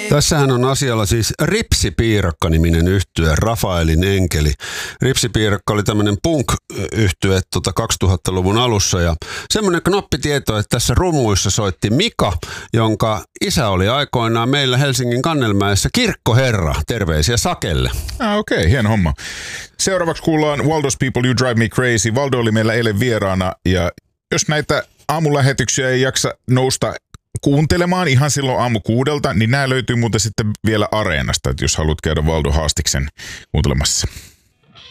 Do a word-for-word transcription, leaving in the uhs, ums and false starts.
Tässähän on asialla siis Ripsipiirakka-niminen yhtye, Rafaelin enkeli. Ripsipiirakka oli tämmöinen punk-yhtye tota kaksituhattaluvun alussa ja semmoinen knoppitieto, että tässä rummuissa soitti Mika, jonka isä oli aikoinaan meillä Helsingin Kannelmäessä kirkkoherra. Terveisiä Sakelle. Ah, okei, okay, hieno homma. Seuraavaksi kuullaan Waldo's People You Drive Me Crazy. Waldo oli meillä eilen vieraana ja jos näitä aamulähetyksiä ei jaksa nousta kuuntelemaan ihan silloin aamu kuudelta, niin nämä löytyy muuten sitten vielä Areenasta, että jos haluat käydä Valdo Haastiksen kuuntelemassa.